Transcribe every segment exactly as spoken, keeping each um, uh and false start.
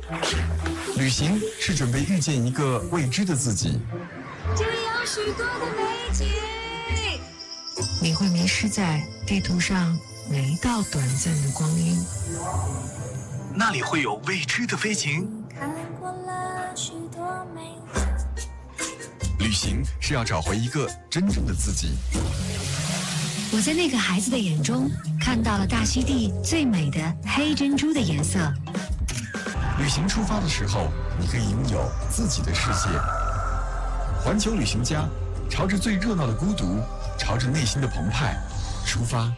旅行是准备遇见一个未知的自己， 这里有许多的美景， 你会迷失在地图上每一道短暂的光阴。 那里会有未知的飞行。 看过了许多美景。 旅行是要找回一个真正的自己。 我在那个孩子的眼中看到了大溪地最美的黑珍珠的颜色。 旅行出发的时候，你可以拥有自己的世界。环球旅行家，朝着最热闹的孤独，朝着内心的澎湃出发。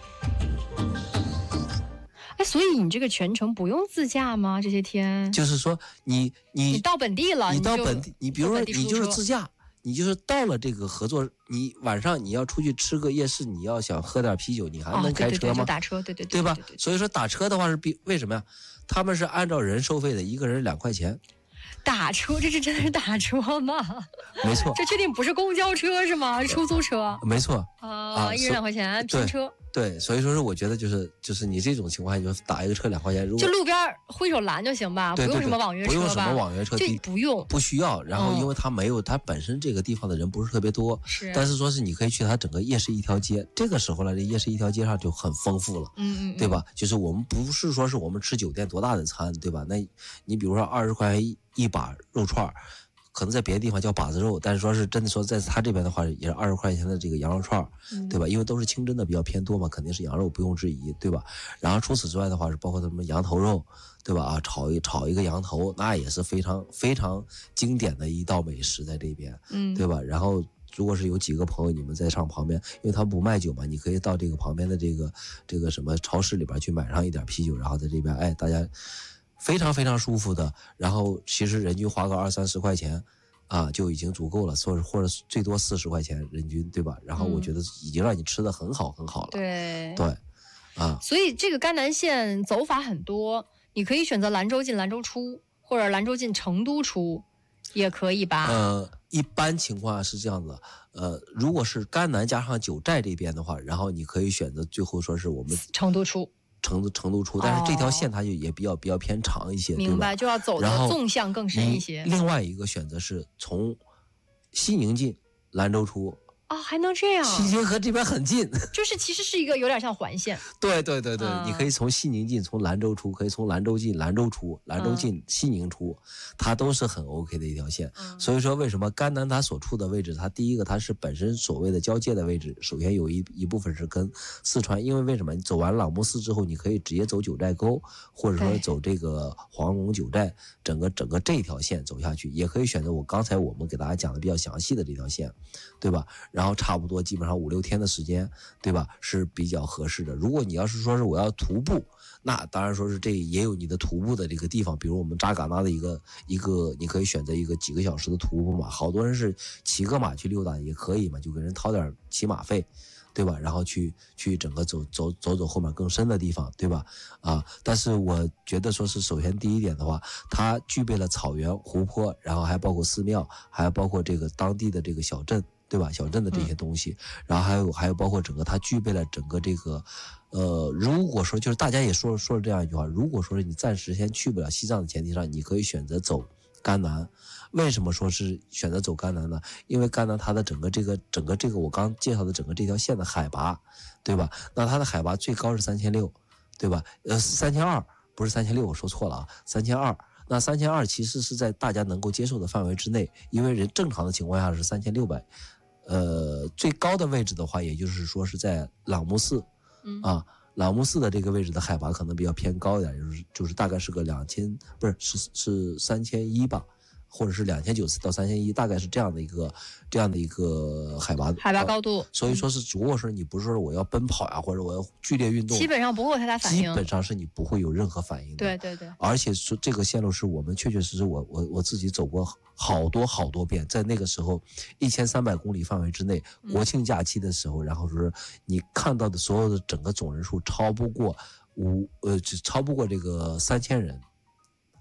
哎，所以你这个全程不用自驾吗？这些天就是说你你你到本地了， 你到就本地，你比如说你就是自驾，你就是到了这个合作，你晚上你要出去吃个夜市，你要想喝点啤酒，你还能开车吗？ 哦、对对对，就打车，对对对， 对吧？ 对对对对， 所以说打车的话是比为什么呀？他们是按照人收费的，一个人两块钱。 打车，这是真的是打车吗？ 没错， 这确定不是公交车是吗？出租车？ 没错啊， 啊， 一人两块钱拼车。 对，所以说是我觉得就是就是你这种情况下，就是打一个车两块钱，如果就路边挥手拦就行吧， 对对对， 不用什么网约车吧， 不用什么网约车， 就不用不需要。然后因为它没有，它本身这个地方的人不是特别多， 是， 但是说是你可以去它整个夜市一条街，这个时候呢，这夜市一条街上就很丰富了， 嗯嗯， 对吧？就是我们不是说是我们吃酒店多大的餐，对吧？那你比如说二十块钱一一把肉串。可能在别的地方叫把子肉，但是说是真的说在他这边的话也是二十块钱的这个羊肉串， 嗯、 对吧？因为都是清真的比较偏多嘛，肯定是羊肉不用质疑，对吧？然后除此之外的话是包括什么羊头肉，对吧？啊，炒一炒一个羊头，那也是非常非常经典的一道美食在这边， 嗯， 对吧？然后如果是有几个朋友你们在上旁边，因为他不卖酒嘛，你可以到这个旁边的这个这个什么超市里边去买上一点啤酒，然后在这边哎大家。非常非常舒服的，然后其实人均花个二三十块钱，啊就已经足够了，或者或者最多四十块钱人均，对吧？然后我觉得已经让你吃的很好很好了。 对对，啊， 所以这个甘南线走法很多，你可以选择兰州进兰州出，或者兰州进成都出，也可以吧？ 呃，一般情况下是这样子，呃，如果是甘南加上九寨这边的话，然后你可以选择最后说是我们成都出。 成都成都出，但是这条线它就也比较、哦、比较偏长一些， 明白，就要走的纵向更深一些。 另外一个选择是从西宁进兰州出。 哦，还能这样？ 西宁和这边很近， 就是其实是一个有点像环线。 对对对对、 嗯， 你可以从西宁进，从兰州出，可以从兰州进，兰州出，兰州进，西宁出，它都是很 OK 的一条线。 嗯、 所以说，为什么甘南它所处的位置，它第一个它是本身所谓的交界的位置，首先有一一部分是跟四川，因为为什么？你走完朗木寺之后，你可以直接走九寨沟，或者说走这个黄龙九寨，整个整个这条线走下去，也可以选择我刚才我们给大家讲的比较详细的这条线，对吧？然后差不多基本上五六天的时间，对吧？是比较合适的。如果你要是说是我要徒步，那当然说是这也有你的徒步的这个地方，比如我们扎尕那的一个一个，你可以选择一个几个小时的徒步马，好多人是骑个马去溜达也可以嘛，就给人掏点骑马费，对吧？然后去去整个走走走走后面更深的地方，对吧？啊，但是我觉得说是首先第一点的话，它具备了草原、湖泊，然后还包括寺庙，还包括这个当地的这个小镇。对吧？小镇的这些东西，嗯、然后还有还有包括整个它具备了整个这个，呃，如果说就是大家也说说了这样一句话，如果说是你暂时先去不了西藏的前提上，你可以选择走甘南。为什么说是选择走甘南呢？因为甘南它的整个这个整个这个我刚介绍的整个这条线的海拔，对吧？那它的海拔最高是三千六，对吧？呃，三千二不是三千六，我说错了啊，三千二。那三千二其实是在大家能够接受的范围之内，因为人正常的情况下是三千六百。呃，最高的位置的话，也就是说是在朗木寺， 嗯啊，朗木寺的这个位置的海拔可能比较偏高一点，就是就是大概是个两千，不是是是三千一吧，或者是两千九到三千一，大概是这样的一个这样的一个海拔海拔高度。 所以说是，如果说你不是说我要奔跑呀、啊，或者我要剧烈运动， 基本上不会有太大反应， 基本上是你不会有任何反应的。 对对对， 而且说这个线路是我们确确实实我我我自己走过好多好多遍，在那个时候一千三百公里范围之内，国庆假期的时候，嗯、然后说是你看到的所有的整个总人数超不过五呃，超不过这个三千人，啊。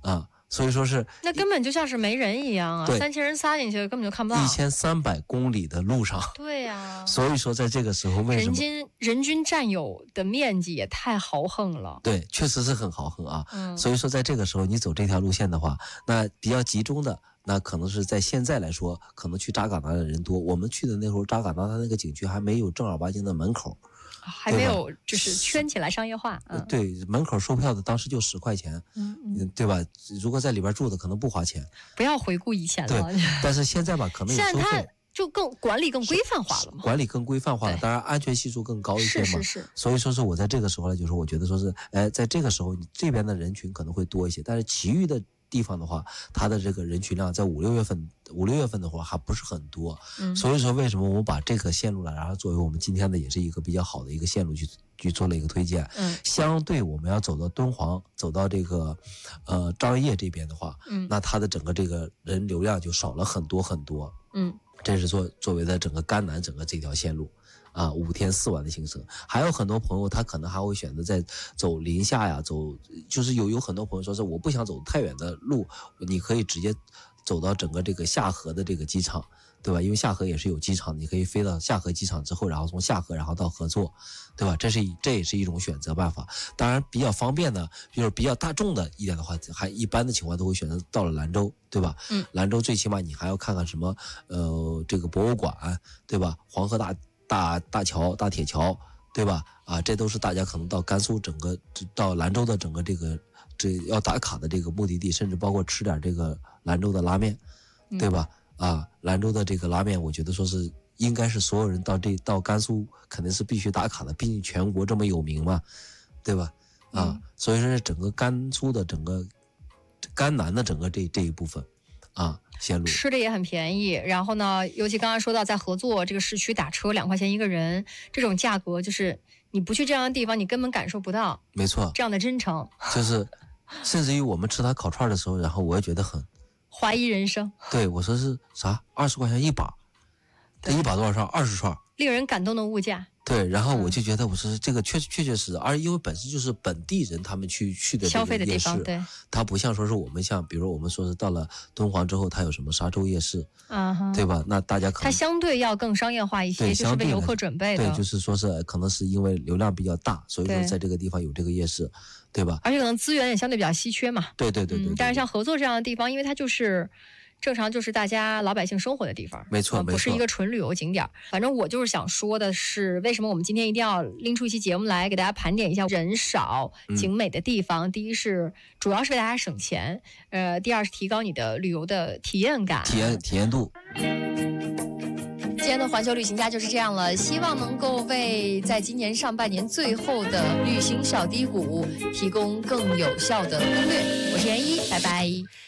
所以说是那根本就像是没人一样啊， 对三千人撒进去根本就看不到。 一千三百公里的路上， 对呀、啊， 所以说在这个时候为什么人均人均占有的面积也太豪横了。 对，确实是很豪横啊。 嗯， 所以说在这个时候你走这条路线的话，那比较集中的，那可能是在现在来说，可能去扎尕那的人多。我们去的那时候，扎尕那它那个景区还没有正儿八经的门口。 还没有就是圈起来商业化，嗯， 对，门口售票的当时就十块钱， 嗯嗯， 对吧？如果在里边住的可能不花钱。 不要回顾以前了。 对，但是现在吧，可能有收费。 现在它就更管理更规范化了嘛， 管理更规范化了，当然安全系数更高一些嘛。 是是是。 所以说是我在这个时候呢，就是我觉得说是，哎，在这个时候你这边的人群可能会多一些，但是其余的地方的话，它的这个人群量在五六月份，五六月份的话还不是很多。 嗯。 所以说为什么我们把这个线路呢，然后作为我们今天的也是一个比较好的一个线路去去做了一个推荐。 嗯。 相对我们要走到敦煌，走到这个呃张掖这边的话， 嗯， 那它的整个这个人流量就少了很多很多。 嗯。 这是作作为的整个甘南整个这条线路，啊，五天四晚的行程。还有很多朋友他可能还会选择在走临夏呀，走就是有有很多朋友说是我不想走太远的路，你可以直接走到整个这个夏河的这个机场，对吧？因为夏河也是有机场，你可以飞到夏河机场之后，然后从夏河然后到合作，对吧？这是这也是一种选择办法。当然比较方便的，就是比较大众的一点的话，还一般的情况都会选择到了兰州，对吧？ 嗯， 兰州最起码你还要看看什么，呃，这个博物馆，对吧？黄河大大大桥、大铁桥，对吧？啊，这都是大家可能到甘肃整个到兰州的整个这个这要打卡的这个目的地，甚至包括吃点这个兰州的拉面，对吧？嗯、啊，兰州的这个拉面，我觉得说是应该是所有人到这到甘肃肯定是必须打卡的，毕竟全国这么有名嘛，对吧？啊， 嗯、 所以说是整个甘肃的整个甘南的整个这这一部分啊线路吃的也很便宜，然后呢，尤其刚刚说到在合作这个市区打车两块钱一个人，这种价格就是你不去这样的地方，你根本感受不到。 没错， 这样的真诚， 就是甚至于我们吃他烤串的时候，然后我也觉得很怀疑人生。 对，我说是啥？二十块钱一把，他一把多少串？二十串， 令人感动的物价。 对，然后我就觉得我说这个确确确实，而因为本身就是本地人他们去去的消费的地方，对， 它不像说是我们像，比如我们说是到了敦煌之后，它有什么沙洲夜市， 啊哈， 对吧？那大家可能它相对要更商业化一些，就是为游客准备的。 对，就是说是可能是因为流量比较大，所以说在这个地方有这个夜市，对吧？ 而且可能资源也相对比较稀缺嘛。 对对对 对, 对, 对、嗯。 但是像合作这样的地方，因为它就是正常就是大家老百姓生活的地方， 没错， 不是一个纯旅游景点。反正我就是想说的是，为什么我们今天一定要拎出一期节目来给大家盘点一下人少景美的地方？嗯、第一是主要是为大家省钱，呃，第二是提高你的旅游的体验感、 体验体验度。 今天的环球旅行家就是这样了，希望能够为在今年上半年最后的旅行小低谷提供更有效的攻略。我是严一，拜拜。